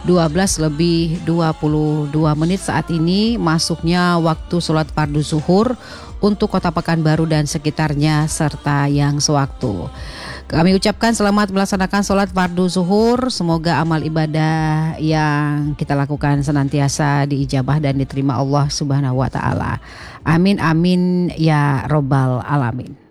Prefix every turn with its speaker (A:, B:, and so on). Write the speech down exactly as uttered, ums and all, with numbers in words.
A: dua belas lebih dua puluh dua menit saat ini, masuknya waktu sholat fardu zuhur untuk Kota Pekanbaru dan sekitarnya serta yang sewaktu. Kami ucapkan selamat melaksanakan sholat fardu zuhur. Semoga amal ibadah yang kita lakukan senantiasa diijabah dan diterima Allah Subhanahu wa taala. Amin amin ya robbal alamin.